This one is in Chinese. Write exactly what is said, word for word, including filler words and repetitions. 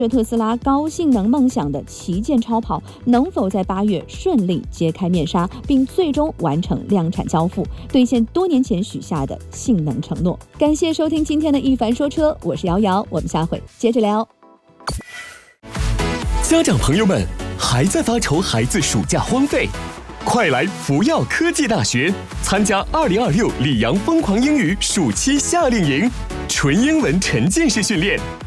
特斯拉高性能梦想的旗舰超跑能否在八月顺利揭开面纱，并最终完成量产交付，兑现多年前许下的性能承诺？感谢收听今天的一凡说车，我是瑶瑶，我们下回接着聊。 家长朋友们，还在发愁孩子暑假荒废？快来福耀科技大学参加二零二六里昂疯狂英语暑期夏令营，纯英文沉浸式训练，